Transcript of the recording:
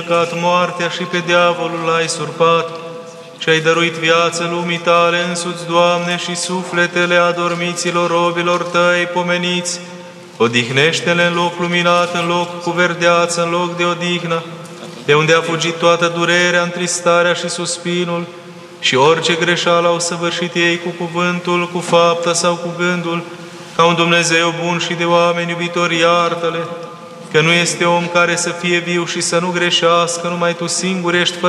păcat, moartea și pe diavolul l-ai surpat și ai dăruit viață lumii tale însuți, Doamne, și sufletele adormiților robilor tăi pomeniți. Odihnește-le în loc luminat, în loc cu verdeață, în loc de odihnă, de unde a fugit toată durerea, întristarea și suspinul, și orice greșeală au săvârșit ei cu cuvântul, cu fapta sau cu gândul, ca un Dumnezeu bun și de oameni iubitori, iartă-le, că nu este om care să fie viu și să nu greșească, numai Tu singur ești fără